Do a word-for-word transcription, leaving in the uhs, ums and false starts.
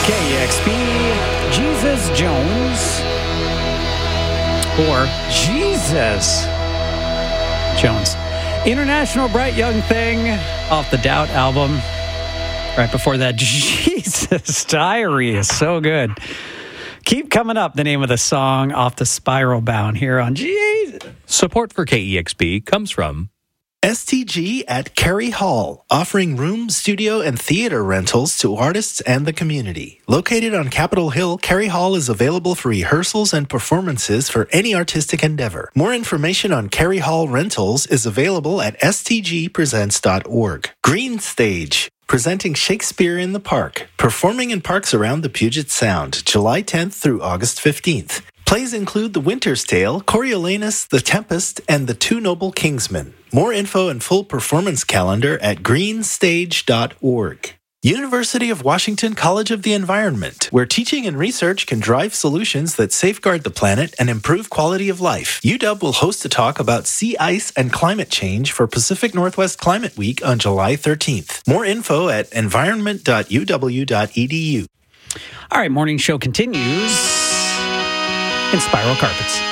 K E X P, Jesus Jones, or Jesus Jones. International Bright Young Thing off the Doubt album. Right before that, Jesus Diary is so good. Keep Coming Up, the name of the song off the Spiral Bound here on Jesus. Support for K E X P comes from S T G at Carey Hall, offering room, studio, and theater rentals to artists and the community. Located on Capitol Hill, Carey Hall is available for rehearsals and performances for any artistic endeavor. More information on Carey Hall rentals is available at s t g presents dot org. Green Stage, presenting Shakespeare in the Park, performing in parks around the Puget Sound, July tenth through August fifteenth. Plays include The Winter's Tale, Coriolanus, The Tempest, and The Two Noble Kingsmen. More info and full performance calendar at green stage dot org. University of Washington College of the Environment, where teaching and research can drive solutions that safeguard the planet and improve quality of life. U W will host a talk about sea ice and climate change for Pacific Northwest Climate Week on July thirteenth. More info at environment dot u w dot e d u. All right, morning show continues in Spiral Carpets.